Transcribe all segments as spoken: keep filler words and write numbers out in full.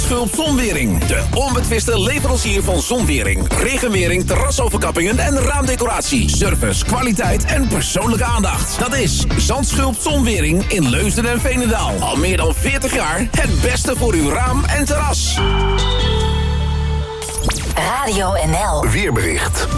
Zandschulp Zonwering. De onbetwiste leverancier van zonwering, regenwering, terrasoverkappingen en raamdecoratie. Service, kwaliteit en persoonlijke aandacht. Dat is Zandschulp Zonwering in Leusden en Veenendaal. Al meer dan veertig jaar het beste voor uw raam en terras. Radio N L. Weerbericht.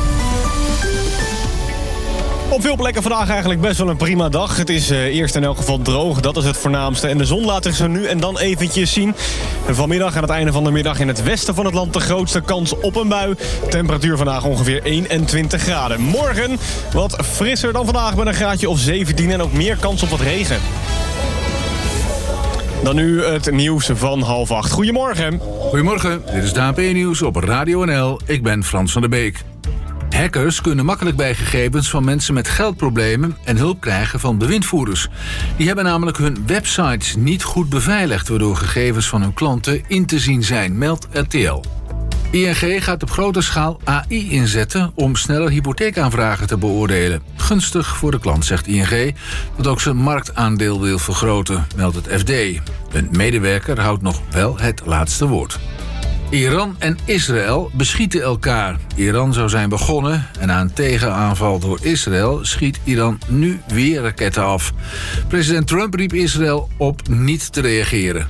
Op veel plekken vandaag eigenlijk best wel een prima dag. Het is uh, eerst in elk geval droog, dat is het voornaamste. En de zon laat zich zo nu en dan eventjes zien. En vanmiddag aan het einde van de middag in het westen van het land de grootste kans op een bui. Temperatuur vandaag ongeveer eenentwintig graden. Morgen wat frisser dan vandaag met een graadje of zeventien en ook meer kans op wat regen. Dan nu het nieuws van half acht. Goedemorgen. Goedemorgen, dit is D A P Nieuws op Radio N L. Ik ben Frans van der Beek. Hackers kunnen makkelijk bij gegevens van mensen met geldproblemen en hulp krijgen van bewindvoerders. Die hebben namelijk hun websites niet goed beveiligd, waardoor gegevens van hun klanten in te zien zijn, meldt R T L. I N G gaat op grote schaal A I inzetten om sneller hypotheekaanvragen te beoordelen. Gunstig voor de klant, zegt I N G, dat ook zijn marktaandeel wil vergroten, meldt het F D. Een medewerker houdt nog wel het laatste woord. Iran en Israël beschieten elkaar. Iran zou zijn begonnen en na een tegenaanval door Israël schiet Iran nu weer raketten af. President Trump riep Israël op niet te reageren.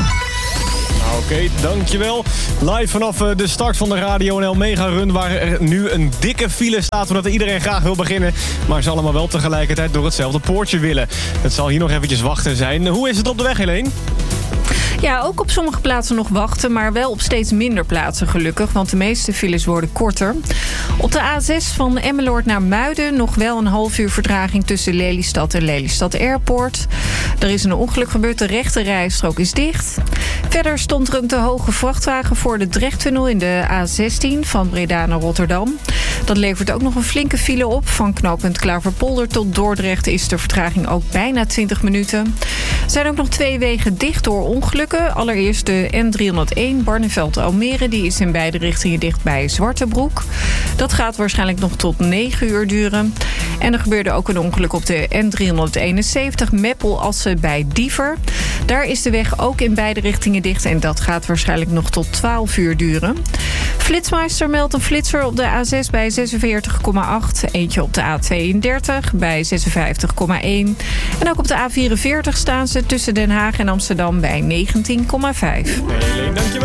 Oké, okay, dankjewel. Live vanaf de start van de Radio N L Mega Run, waar er nu een dikke file staat, omdat iedereen graag wil beginnen. Maar ze allemaal wel tegelijkertijd door hetzelfde poortje willen. Het zal hier nog eventjes wachten zijn. Hoe is het op de weg, Helene? Ja, ook op sommige plaatsen nog wachten, maar wel op steeds minder plaatsen gelukkig, want de meeste files worden korter. Op de A zes van Emmeloord naar Muiden nog wel een half uur vertraging tussen Lelystad en Lelystad Airport. Er is een ongeluk gebeurd, de rechte rijstrook is dicht. Verder stond er een te hoge vrachtwagen voor de Drechttunnel in de A zestien van Breda naar Rotterdam. Dat levert ook nog een flinke file op. Van knooppunt Klaverpolder tot Dordrecht is de vertraging ook bijna twintig minuten. Er zijn ook nog twee wegen dicht door ongelukken. Allereerst de N driehonderdéén Barneveld-Almere. Die is in beide richtingen dicht bij Zwartebroek. Dat gaat waarschijnlijk nog tot negen uur duren. En er gebeurde ook een ongeluk op de N driehonderdeenenzeventig Meppel-Assen bij Diever. Daar is de weg ook in beide richtingen dicht. En dat gaat waarschijnlijk nog tot twaalf uur duren. Flitsmeister meldt een flitser op de A zes bij zesenveertig komma acht. Eentje op de A tweeëndertig bij zesenvijftig komma één. En ook op de A vierenveertig staan ze tussen Den Haag en Amsterdam bij negentien komma vijf. Hey, dankjewel.